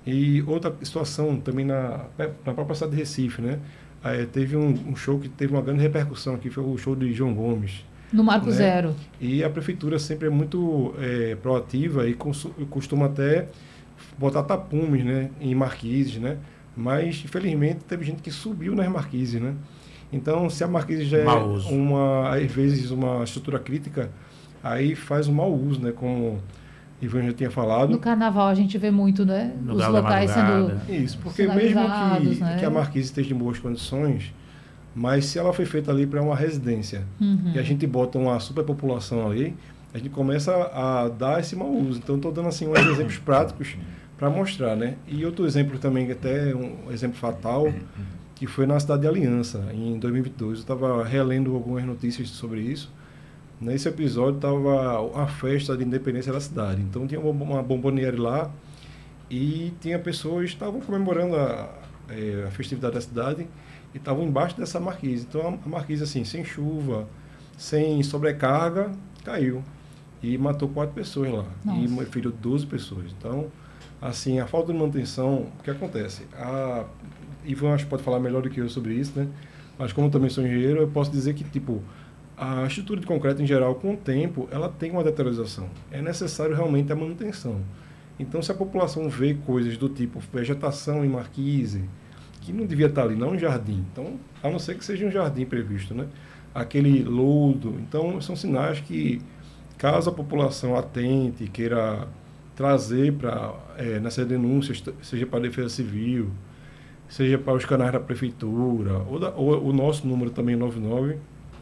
E outra situação também na própria cidade de Recife, né? Teve um show que teve uma grande repercussão aqui, foi o show de João Gomes, No Marco né? Zero. E a prefeitura sempre é muito proativa e costuma até botar tapumes, né, em marquises, né? Mas, infelizmente, teve gente que subiu nas marquises, né? Então, se a marquise já Mau é, uso. às vezes, uma estrutura crítica, aí faz um mau uso, né? Como Ivan já tinha No falado. carnaval a gente vê muito, né? No Os Galo da locais sendo Madrugada. Isso, porque mesmo sinalizados, né? que a marquise esteja em boas condições, mas se ela foi feita ali para uma residência e a gente bota uma superpopulação ali, a gente começa a dar esse mau uso. Então, estou dando assim uns exemplos práticos para mostrar, né? E outro exemplo também, até um exemplo fatal, que foi na cidade de Aliança, em 2022. Eu estava relendo algumas notícias sobre isso. Nesse episódio estava a festa de independência da cidade. Então, tinha uma bomboniere lá e tinha pessoas que estavam comemorando a festividade da cidade e estavam embaixo dessa marquise. Então, a marquise, assim, sem chuva, sem sobrecarga, caiu. E matou 4 pessoas lá. Nossa. E feriu 12 pessoas. Então, assim, a falta de manutenção, o que acontece? Ivan acho que pode falar melhor do que eu sobre isso, né? Mas como também sou engenheiro, eu posso dizer que, tipo, a estrutura de concreto em geral, com o tempo, ela tem uma deteriorização. É necessário realmente a manutenção. Então, se a população vê coisas do tipo vegetação em marquise, que não devia estar ali, não um jardim. Então, a não ser que seja um jardim previsto, né? Aquele lodo. Então, são sinais que, caso a população atente, queira trazer para nessas denúncias, seja para a Defesa Civil, seja para os canais da Prefeitura, ou o nosso número também, 99,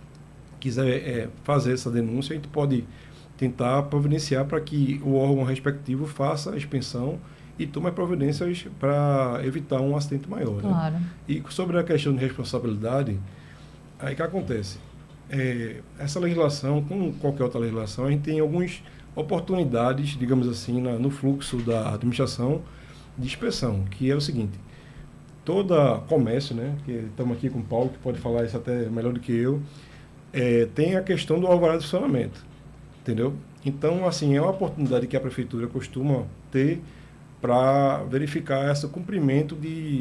quiser fazer essa denúncia, a gente pode tentar providenciar para que o órgão respectivo faça a inspeção e tome providências para evitar um acidente maior. Claro. Né? E sobre a questão de responsabilidade, aí que acontece? Essa legislação, como qualquer outra legislação, a gente tem algumas oportunidades, digamos assim, no fluxo da administração de inspeção, que é o seguinte: toda comércio, né, que estamos aqui com o Paulo, que pode falar isso até melhor do que eu, tem a questão do alvará de funcionamento, entendeu? Então, assim, é uma oportunidade que a prefeitura costuma ter para verificar esse cumprimento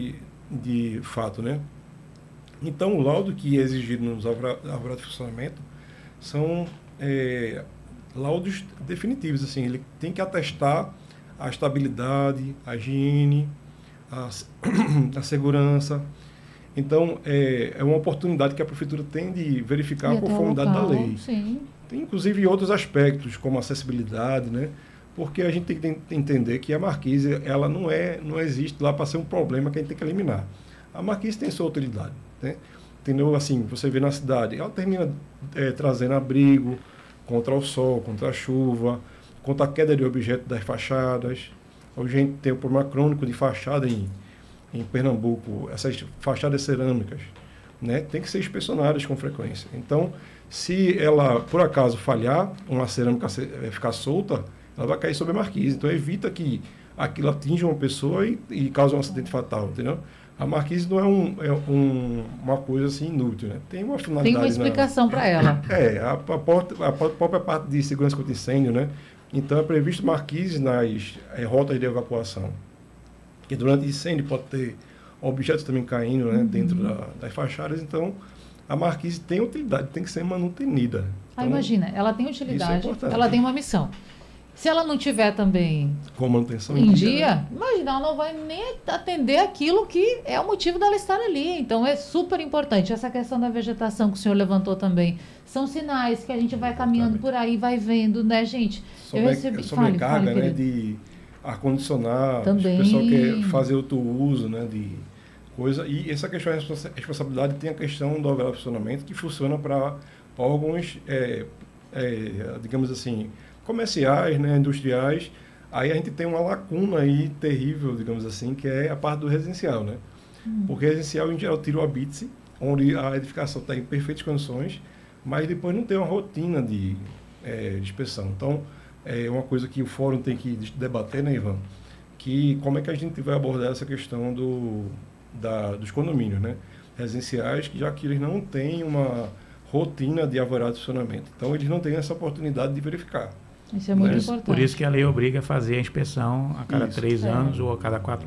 de fato, né? Então, o laudo que é exigido nos alvará de funcionamento são laudos definitivos, assim, ele tem que atestar a estabilidade, a higiene, a segurança. Então, é uma oportunidade que a prefeitura tem de verificar a conformidade da lei. Sim. Tem, inclusive, outros aspectos, como acessibilidade, né? Porque a gente tem que entender que a marquise, ela não existe lá para ser um problema que a gente tem que eliminar. A marquise tem sua utilidade, né? Entendeu? Assim, você vê na cidade, ela termina trazendo abrigo contra o sol, contra a chuva, contra a queda de objetos das fachadas. Hoje a gente tem um problema crônico de fachada em Pernambuco, essas fachadas cerâmicas, né, tem que ser inspecionadas com frequência. Então, se ela, por acaso, falhar, uma cerâmica ficar solta, ela vai cair sobre a marquise. Então, evita que aquilo atinja uma pessoa e cause um acidente fatal, entendeu? A marquise não é uma coisa assim inútil, né? Tem uma finalidade. Tem uma explicação para ela. A própria parte de segurança contra incêndio, né? Então, é previsto marquise nas rotas de evacuação. Que durante incêndio pode ter objetos também caindo, né, dentro das fachadas. Então, a marquise tem utilidade, tem que ser manutenida. Então, imagina, ela tem utilidade, ela tem uma missão. Se ela não tiver também com manutenção em dia, imagina, ela não vai nem atender aquilo que é o motivo dela estar ali. Então, é super importante. Essa questão da vegetação que o senhor levantou também, são sinais que a gente vai caminhando por aí, vai vendo, né, gente? Sobrecarga, né, de ar-condicionado, também. O pessoal quer fazer outro uso, né, de coisa. E essa questão de responsabilidade tem a questão do alvará de funcionamento, que funciona para órgãos, digamos assim, comerciais, né, industriais. Aí a gente tem uma lacuna aí terrível, digamos assim, que é a parte do residencial, né? Porque residencial, em geral, tira o habite, onde a edificação está em perfeitas condições, mas depois não tem uma rotina de inspeção. Então, é uma coisa que o fórum tem que debater, né, Ivan? Que como é que a gente vai abordar essa questão dos condomínios, né? Residenciais, já que eles não têm uma rotina de alvará de funcionamento. Então, eles não têm essa oportunidade de verificar. Isso é muito importante. Por isso que a lei obriga a fazer a inspeção a cada 3 anos ou a cada 4